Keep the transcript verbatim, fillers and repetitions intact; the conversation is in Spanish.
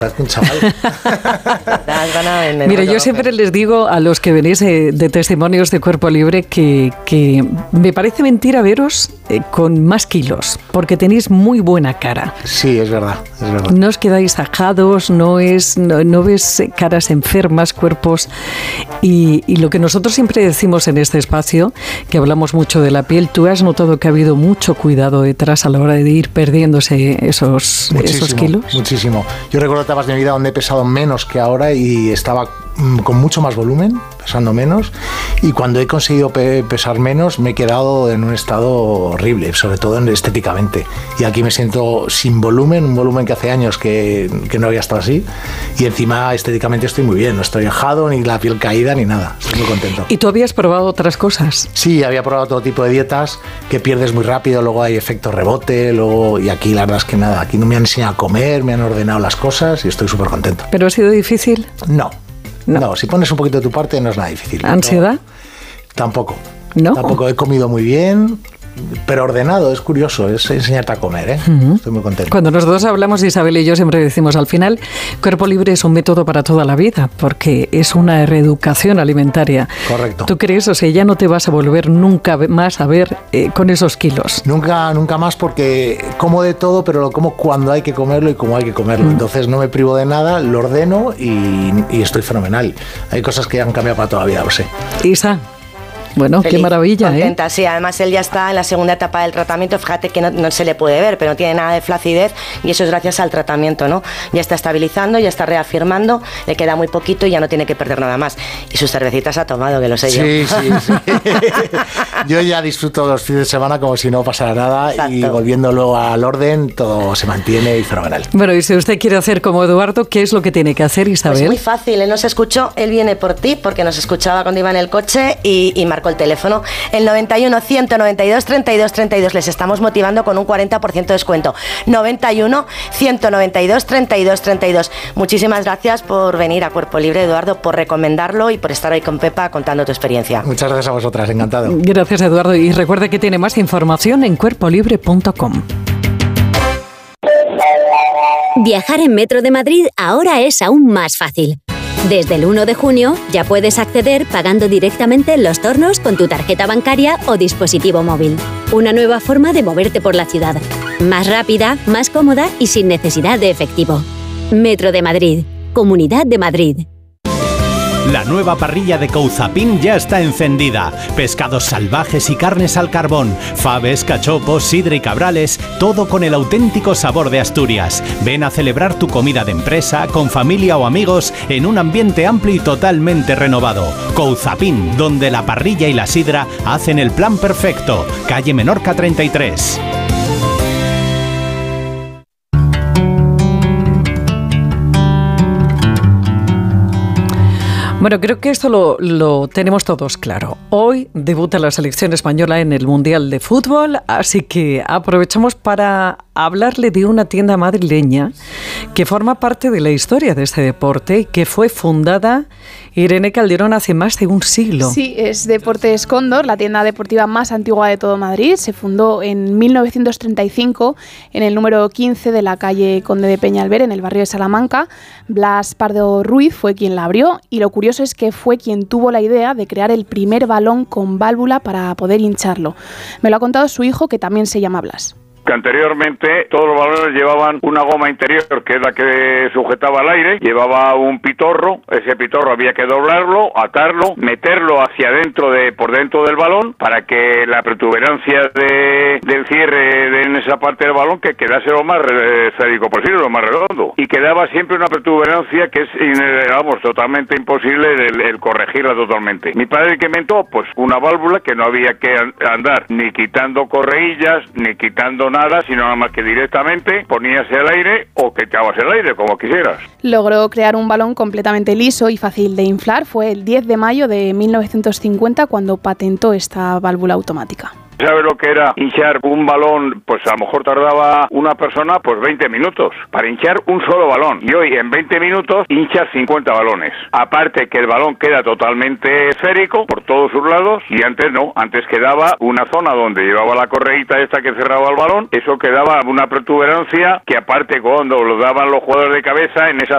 Un chaval. Mira, yo siempre les digo a los que venís de, de testimonios de Cuerpo Libre que, que me parece mentira veros eh, con más kilos, porque tenéis muy buena cara. Sí, es verdad, es verdad. No os quedáis ajados, no, es, no, no ves caras enfermas, cuerpos. Y, y lo que nosotros siempre decimos en este espacio, que hablamos mucho de la piel, tú has notado que ha habido mucho cuidado detrás a la hora de ir perdiéndose esos, esos kilos. Muchísimo. Yo recuerdo etapas de mi vida donde he pesado menos que ahora y estaba mm, con mucho más volumen, pesando menos, y cuando he conseguido pe- pesar menos me he quedado en un estado horrible, sobre todo en, estéticamente. Y aquí me siento sin volumen, un volumen que hace años que, que no había estado así, y encima estéticamente estoy muy bien, no estoy ajado, ni la piel caída, ni nada. Estoy muy contento. ¿Y tú habías probado otras cosas? Sí, había probado todo tipo de dietas que pierdes muy rápido, luego hay efecto rebote, luego, y aquí la verdad es que nada, aquí no me han enseñado a comer, me han ordenado las cosas y estoy súper contento. ¿Pero ha sido difícil? No, no, no, si pones un poquito de tu parte no es nada difícil. ¿Ansiedad? No, tampoco. ¿No? Tampoco, he comido muy bien, pero ordenado, es curioso, es enseñarte a comer, ¿eh? Uh-huh. Estoy muy contento. Cuando nosotros hablamos, Isabel y yo siempre decimos, al final, Cuerpo Libre es un método para toda la vida, porque es una reeducación alimentaria. Correcto. ¿Tú crees? O sea, ya no te vas a volver nunca más a ver eh, con esos kilos. Nunca, nunca más, porque como de todo, pero lo como cuando hay que comerlo y como hay que comerlo. Mm. Entonces no me privo de nada, lo ordeno y, y estoy fenomenal. Hay cosas que han cambiado para toda la vida, lo sé. Isa. Bueno, feliz, qué maravilla, contenta, ¿eh? Sí, además él ya está en la segunda etapa del tratamiento. Fíjate que no, no se le puede ver, pero no tiene nada de flacidez y eso es gracias al tratamiento, ¿no? Ya está estabilizando, ya está reafirmando, le queda muy poquito y ya no tiene que perder nada más. Y sus cervecitas ha tomado, que lo sé sí, yo. Sí, sí, yo ya disfruto los fines de semana como si no pasara nada. Exacto. Y volviéndolo al orden, todo se mantiene y fenomenal. Bueno, y si usted quiere hacer como Eduardo, ¿qué es lo que tiene que hacer, Isabel? Pues muy fácil, él nos escuchó, él viene por ti, porque nos escuchaba cuando iba en el coche y, y marcó el teléfono, el noventa y uno, ciento noventa y dos, treinta y dos, treinta y dos. Les estamos motivando con un cuarenta por ciento de descuento. noventa y uno, ciento noventa y dos, treinta y dos, treinta y dos. Muchísimas gracias por venir a Cuerpo Libre, Eduardo, por recomendarlo y por estar hoy con Pepa contando tu experiencia. Muchas gracias a vosotras, encantado. Gracias, Eduardo. Y recuerde que tiene más información en cuerpo libre punto com. Viajar en Metro de Madrid ahora es aún más fácil. Desde el uno de junio ya puedes acceder pagando directamente en los tornos con tu tarjeta bancaria o dispositivo móvil. Una nueva forma de moverte por la ciudad. Más rápida, más cómoda y sin necesidad de efectivo. Metro de Madrid. Comunidad de Madrid. La nueva parrilla de Couzapin ya está encendida. Pescados salvajes y carnes al carbón, faves, cachopos, sidra y cabrales, todo con el auténtico sabor de Asturias. Ven a celebrar tu comida de empresa, con familia o amigos, en un ambiente amplio y totalmente renovado. Couzapin, donde la parrilla y la sidra hacen el plan perfecto. Calle Menorca treinta y tres. Bueno, creo que esto lo, lo tenemos todos claro. Hoy debuta la selección española en el Mundial de Fútbol, así que aprovechamos para hablarle de una tienda madrileña que forma parte de la historia de este deporte y que fue fundada, Irene Calderón, hace más de un siglo. Sí, es Deportes Cóndor, la tienda deportiva más antigua de todo Madrid. Se fundó en mil novecientos treinta y cinco en el número quince de la calle Conde de Peñalver, en el barrio de Salamanca. Blas Pardo Ruiz fue quien la abrió y lo curioso es que fue quien tuvo la idea de crear el primer balón con válvula para poder hincharlo. Me lo ha contado su hijo, que también se llama Blas. Que anteriormente todos los balones llevaban una goma interior, que es la que sujetaba al aire, llevaba un pitorro, ese pitorro había que doblarlo, atarlo, meterlo hacia adentro, de por dentro del balón, para que la protuberancia de, del cierre de, en esa parte del balón que quedase lo más esférico posible, lo más redondo, y quedaba siempre una protuberancia que es, vamos, totalmente imposible el, el corregirla totalmente. Mi padre que inventó, pues una válvula que no había que andar ni quitando correillas, ni quitando nada, sino nada más que directamente ponías el aire o que echabas el aire, como quisieras. Logró crear un balón completamente liso y fácil de inflar. Fue el diez de mayo de mil novecientos cincuenta cuando patentó esta válvula automática. ¿Sabe lo que era hinchar un balón? Pues a lo mejor tardaba una persona pues veinte minutos para hinchar un solo balón. Y hoy en veinte minutos hinchas cincuenta balones. Aparte que el balón queda totalmente esférico por todos sus lados y antes no. Antes quedaba una zona donde llevaba la correíta esta que cerraba el balón. Eso quedaba una protuberancia que aparte cuando lo daban los jugadores de cabeza, en esa